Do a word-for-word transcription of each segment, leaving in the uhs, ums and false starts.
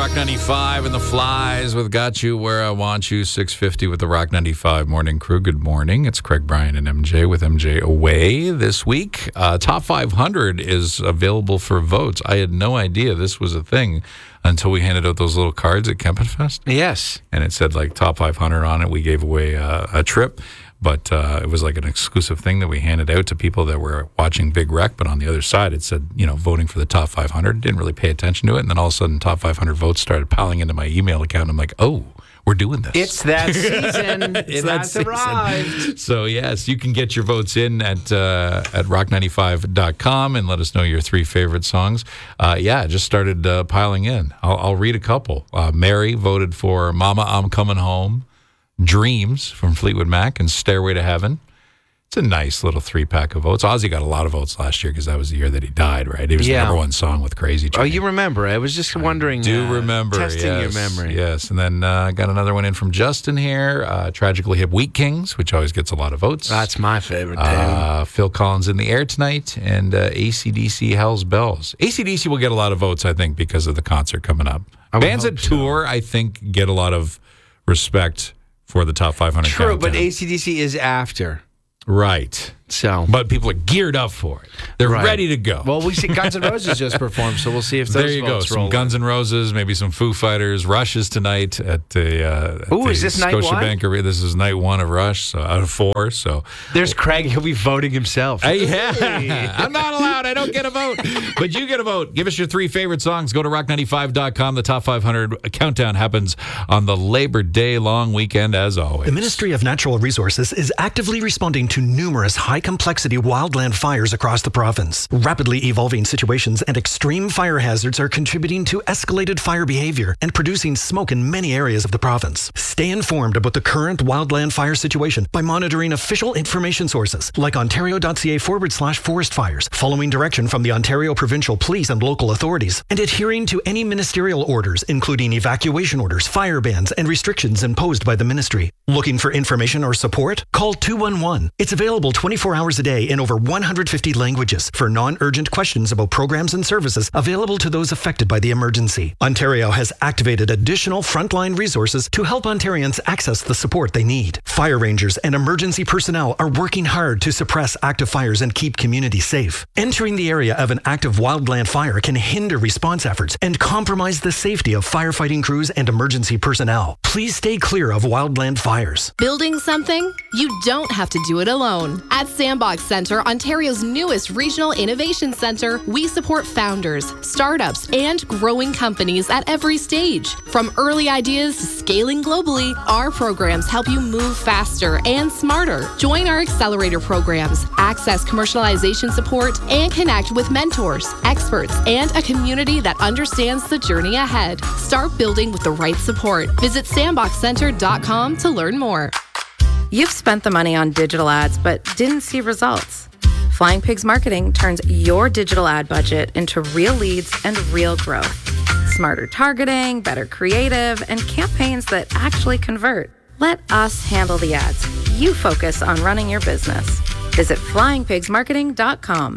Rock ninety-five and the Flies with Got You Where I Want You. six fifty with the Rock ninety-five Morning Crew. Good morning. It's Craig, Brian, and M J with M J away this week. Uh, Top five hundred is available for votes. I had no idea this was a thing until we handed out those little cards at Kempenfest. Yes. And it said like Top five hundred on it. We gave away uh, a trip. But uh, it was like an exclusive thing that we handed out to people that were watching Big Wreck. But on the other side, it said, you know, voting for the top five hundred. Didn't really pay attention to it. And then all of a sudden, top five hundred votes started piling into my email account. I'm like, oh, we're doing this. It's that season. It's it that has season. arrived. So, yes, you can get your votes in at uh, at rock ninety-five dot com and let us know your three favorite songs. Uh, yeah, it just started uh, piling in. I'll, I'll read a couple. Uh, Mary voted for Mama, I'm Coming Home, Dreams from Fleetwood Mac, and Stairway to Heaven. It's a nice little three-pack of votes. Ozzy got a lot of votes last year because that was the year that he died, right? He was Yeah. the number one song with Crazy Train. Oh, you remember. I was just wondering. I do uh, remember. Testing yes, your memory. Yes, and then I uh, got another one in from Justin here, uh, Tragically Hip Wheat Kings, which always gets a lot of votes. That's my favorite tune. Uh, Phil Collins in the Air Tonight, and uh, A C D C Hell's Bells. A C D C will get a lot of votes, I think, because of the concert coming up. I would Bands hope that so. tour, I think, get a lot of respect for the top five hundred True, countdown. but A C D C is after. Right. So, But people are geared up for it. They're Right. ready to go. well, we see Guns N' Roses just performed, so we'll see if those there you go. votes Some roll. Guns N' Roses, maybe some Foo Fighters. Rush is tonight at the, uh, at Ooh, the is this night one? Scotiabank Arena. This is night one of Rush, so out of four. So There's Craig. He'll be voting himself. Hey, yeah. I'm not allowed. I don't get a vote. But you get a vote. Give us your three favorite songs. Go to rock ninety-five dot com. The top five hundred countdown happens on the Labor Day long weekend, as always. The Ministry of Natural Resources is actively responding to numerous high-complexity wildland fires across the province. Rapidly evolving situations and extreme fire hazards are contributing to escalated fire behavior and producing smoke in many areas of the province. Stay informed about the current wildland fire situation by monitoring official information sources like ontario.ca forward slash forest fires, following direction from the Ontario Provincial Police and local authorities, and adhering to any ministerial orders, including evacuation orders, fire bans, and restrictions imposed by the ministry. Looking for information or support? Call two one one. It's available twenty-four hours a day in over one hundred fifty languages for non-urgent questions about programs and services available to those affected by the emergency. Ontario has activated additional frontline resources to help Ontarians access the support they need. Fire rangers and emergency personnel are working hard to suppress active fires and keep communities safe. Entering the area of an active wildland fire can hinder response efforts and compromise the safety of firefighting crews and emergency personnel. Please stay clear of wildland fires. Building something? You don't have to do it alone. At Sandbox Center, Ontario's newest regional innovation center, we support founders, startups, and growing companies at every stage. From early ideas to scaling globally, our programs help you move faster and smarter. Join our accelerator programs, access commercialization support, and connect with mentors, experts, and a community that understands the journey ahead. Start building with the right support. Visit sandbox center dot com to learn more. You've spent the money on digital ads but didn't see results. Flying Pigs Marketing turns your digital ad budget into real leads and real growth. Smarter targeting, better creative, and campaigns that actually convert. Let us handle the ads. You focus on running your business. Visit flying pigs marketing dot com.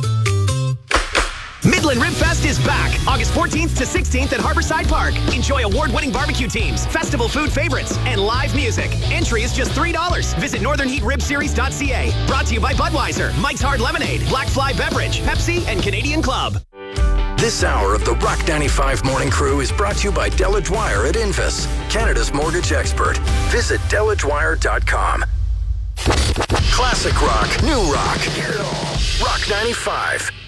Midland Rib Fest is back August fourteenth to sixteenth at Harborside Park. Enjoy award-winning barbecue teams, festival food favorites, and live music. Entry is just three dollars. Visit northern heat rib series dot c a. Brought to you by Budweiser, Mike's Hard Lemonade, Black Fly Beverage, Pepsi, and Canadian Club. This hour of the Rock ninety-five Morning Crew is brought to you by Delage Wire at Invis, Canada's mortgage expert. Visit delage wire dot com. Classic rock, new rock. Rock ninety-five.